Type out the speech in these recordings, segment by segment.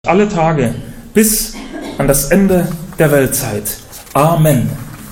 alle Tage bis an das Ende der Weltzeit. Amen.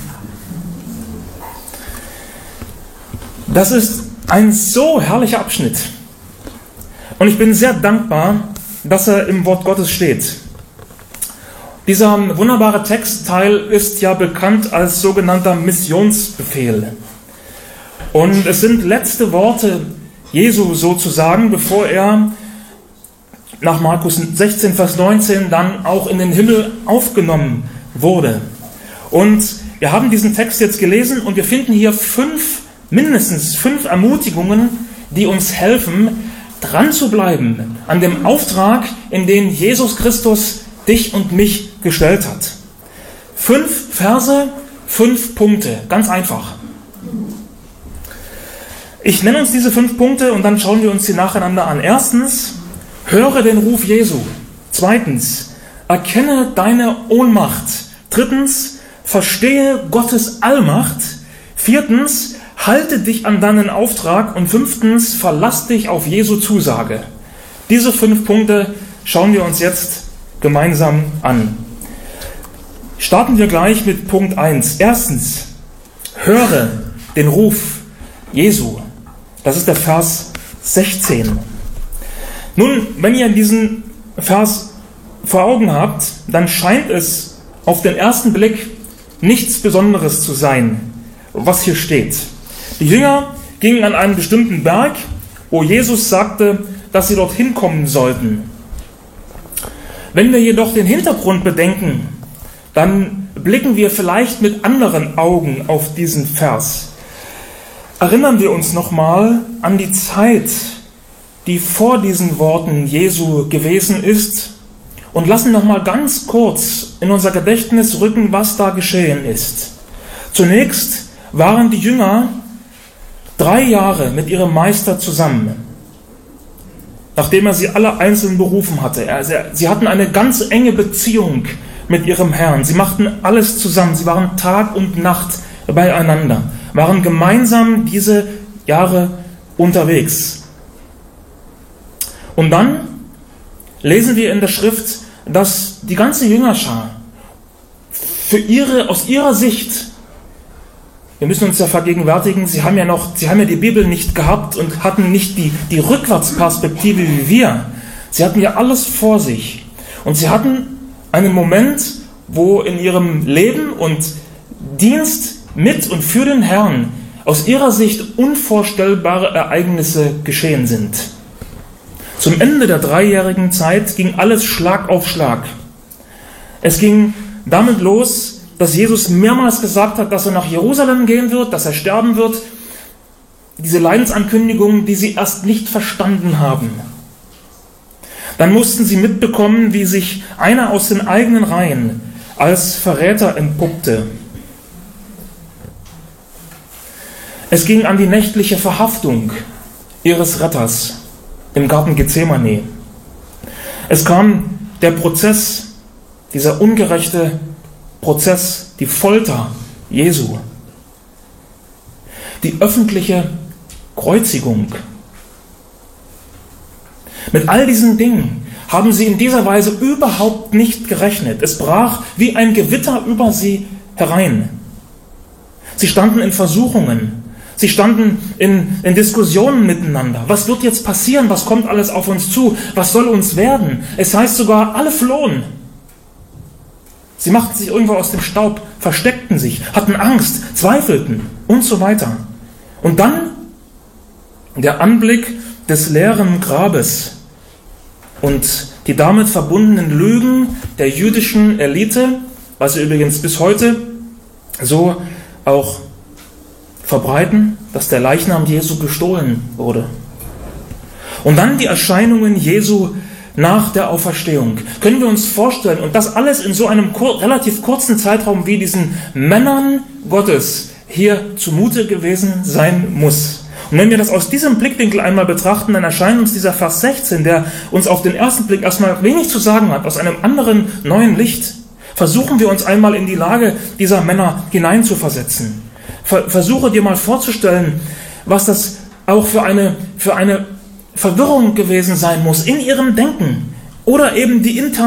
Das ist ein so herrlicher Abschnitt. Und ich bin sehr dankbar, dass er im Wort Gottes steht. Dieser wunderbare Textteil ist ja bekannt als sogenannter Missionsbefehl. Und es sind letzte Worte Jesu sozusagen, bevor er nach Markus 16, Vers 19 dann auch in den Himmel aufgenommen wurde. Und wir haben diesen Text jetzt gelesen und wir finden hier mindestens fünf Ermutigungen, die uns helfen, dran zu bleiben an dem Auftrag, in den Jesus Christus dich und mich gestellt hat. 5 Verse, 5 Punkte, ganz einfach. Ich nenne uns diese 5 Punkte und dann schauen wir uns sie nacheinander an. Erstens, höre den Ruf Jesu. Zweitens, erkenne deine Ohnmacht. Drittens, verstehe Gottes Allmacht. Viertens, halte dich an deinen Auftrag. Und fünftens, verlass dich auf Jesu Zusage. Diese 5 Punkte schauen wir uns jetzt gemeinsam an. Starten wir gleich mit Punkt 1. Erstens, höre den Ruf Jesu. Das ist der Vers 16. Nun, wenn ihr diesen Vers vor Augen habt, dann scheint es auf den ersten Blick nichts Besonderes zu sein, was hier steht. Die Jünger gingen an einen bestimmten Berg, wo Jesus sagte, dass sie dorthin kommen sollten. Wenn wir jedoch den Hintergrund bedenken, dann blicken wir vielleicht mit anderen Augen auf diesen Vers. Erinnern wir uns nochmal an die Zeit, die vor diesen Worten Jesu gewesen ist, und lassen nochmal ganz kurz in unser Gedächtnis rücken, was da geschehen ist. Zunächst waren die Jünger 3 Jahre mit ihrem Meister zusammen, nachdem er sie alle einzeln berufen hatte. Sie hatten eine ganz enge Beziehung mit ihrem Herrn. Sie machten alles zusammen. Sie waren Tag und Nacht beieinander, waren gemeinsam diese Jahre unterwegs. Und dann lesen wir in der Schrift, dass die ganze Jüngerschar aus ihrer Sicht, wir müssen uns ja vergegenwärtigen, sie haben ja die Bibel nicht gehabt und hatten nicht die Rückwärtsperspektive wie wir. Sie hatten ja alles vor sich. Und sie hatten einen Moment, wo in ihrem Leben und Dienst mit und für den Herrn aus ihrer Sicht unvorstellbare Ereignisse geschehen sind. Zum Ende der 3-jährigen Zeit ging alles Schlag auf Schlag. Es ging damit los, dass Jesus mehrmals gesagt hat, dass er nach Jerusalem gehen wird, dass er sterben wird. Diese Leidensankündigungen, die sie erst nicht verstanden haben. Dann mussten sie mitbekommen, wie sich einer aus den eigenen Reihen als Verräter entpuppte. Es ging an die nächtliche Verhaftung ihres Retters im Garten Gethsemane. Es kam der Prozess, dieser ungerechte Prozess, die Folter Jesu, die öffentliche Kreuzigung. Mit all diesen Dingen haben sie in dieser Weise überhaupt nicht gerechnet. Es brach wie ein Gewitter über sie herein. Sie standen in Versuchungen. Sie standen in Diskussionen miteinander. Was wird jetzt passieren? Was kommt alles auf uns zu? Was soll uns werden? Es heißt sogar, alle flohen. Sie machten sich irgendwo aus dem Staub, versteckten sich, hatten Angst, zweifelten und so weiter. Und dann der Anblick des leeren Grabes und die damit verbundenen Lügen der jüdischen Elite, was sie übrigens bis heute so auch verbreiten, dass der Leichnam Jesu gestohlen wurde. Und dann die Erscheinungen Jesu nach der Auferstehung. Können wir uns vorstellen, und das alles in so einem relativ kurzen Zeitraum, wie diesen Männern Gottes hier zumute gewesen sein muss. Und wenn wir das aus diesem Blickwinkel einmal betrachten, dann erscheint uns dieser Vers 16, der uns auf den ersten Blick erstmal wenig zu sagen hat, aus einem anderen, neuen Licht. Versuchen wir uns einmal in die Lage dieser Männer hineinzuversetzen. Versuche dir mal vorzustellen, was das auch für eine Verwirrung gewesen sein muss in ihrem Denken. oder eben die interne